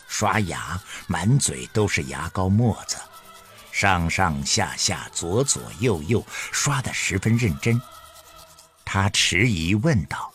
刷牙，满嘴都是牙膏沫子，上上下下，左左右右，刷得十分认真。他迟疑问道：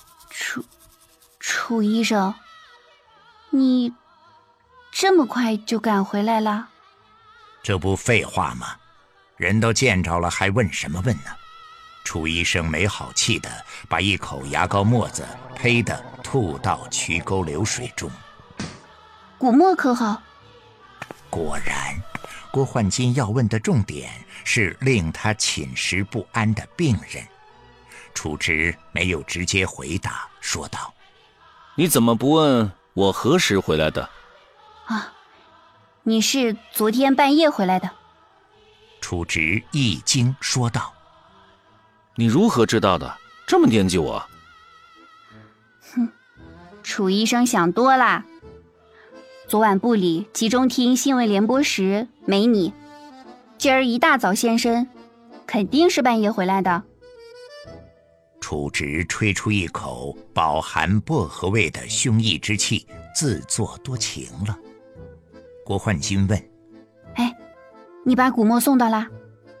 楚医生，你这么快就赶回来了？ 这不废话吗？人都见着了，还问什么问呢？楚医生没好气地把一口牙膏沫子呸地吐到渠沟流水中。 古沫可好？ 果然，郭焕金要问的重点是令他寝食不安的病人。楚直没有直接回答，说道： 你怎么不问我何时回来的？ 啊，你是昨天半夜回来的。 楚直一惊，说道： 你如何知道的？这么惦记我？ 哼，楚医生想多啦。昨晚部里集中听新闻联播时没你，今儿一大早现身，肯定是半夜回来的。 楚直吹出一口饱含薄荷味的胸臆之气，自作多情了。郭焕金问： 哎，你把古墨送到啦？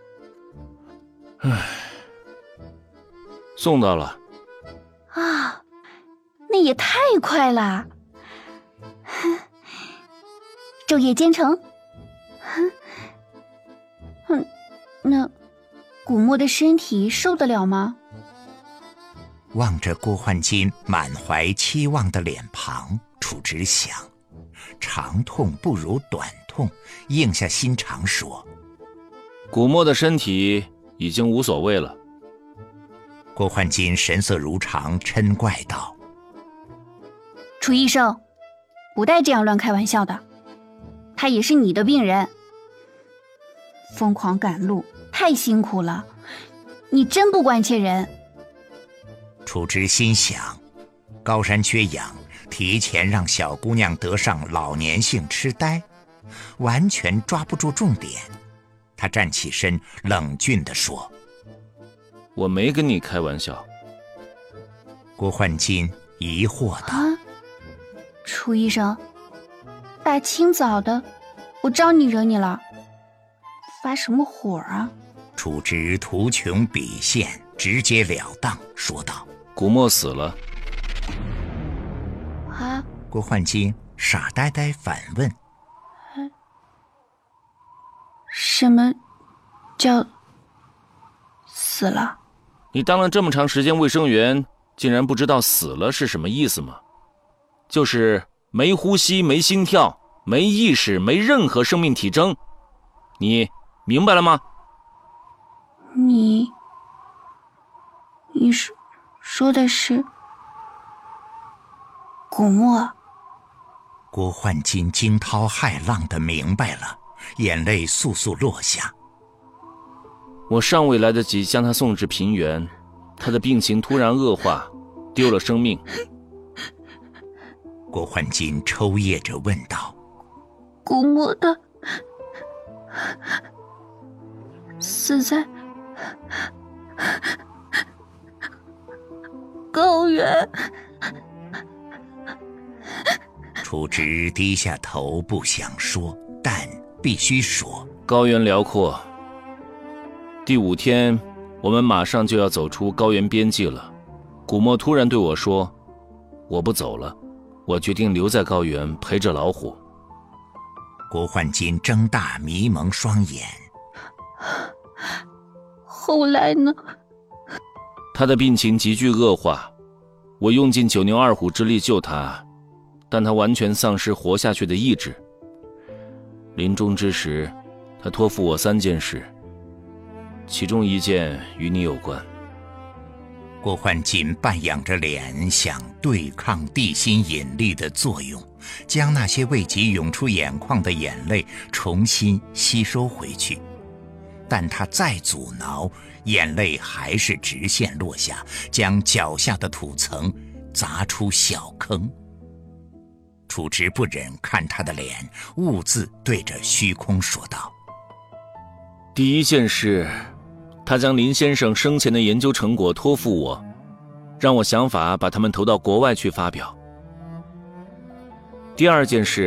送到了。 啊，那也太快了。昼夜兼程。那古墨的身体受得了吗？ 望着郭焕金满怀期望的脸庞，楚直想，长痛不如短痛，硬下心肠说： 古墨的身体已经无所谓了。 郭焕金神色如常，嗔怪道： 楚医生，不带这样乱开玩笑的，他也是你的病人，疯狂赶路太辛苦了，你真不关切人。 楚直心想，高山缺氧，提前让小姑娘得上老年性痴呆，完全抓不住重点。他站起身，冷峻地说： 我没跟你开玩笑。 郭焕金疑惑道： 楚医生，大清早的，我招你惹你了？发什么火啊？ 楚直图穷匕现，直截了当说道： 古墨死了。 啊？ 郭焕金傻呆呆反问： 什么叫死了？ 你当了这么长时间卫生员，竟然不知道死了是什么意思吗？就是没呼吸、没心跳、没意识、没任何生命体征。你明白了吗？ 你说的是古墨？ 郭焕金惊涛骇浪地明白了，眼泪簌簌落下。 我尚未来得及将他送至平原，他的病情突然恶化，丢了生命。 郭焕金抽噎着问道： 古墨的死在高原？ 楚直低下头，不想说，但必须说。 高原辽阔，第5天我们马上就要走出高原边际了。古墨突然对我说：我不走了，我决定留在高原陪着老虎。 郭焕金睁大迷蒙双眼。 后来呢？ 他的病情急剧恶化，我用尽九牛二虎之力救他，但他完全丧失活下去的意志。临终之时，他托付我3件事，其中1件与你有关。 郭焕金半仰着脸，想对抗地心引力的作用，将那些未及涌出眼眶的眼泪重新吸收回去。但他再阻挠，眼泪还是直线落下，将脚下的土层砸出小坑。楚直不忍看他的脸，兀自对着虚空说道： 第1件事，他将林先生生前的研究成果托付我，让我想法把他们投到国外去发表。第2件事，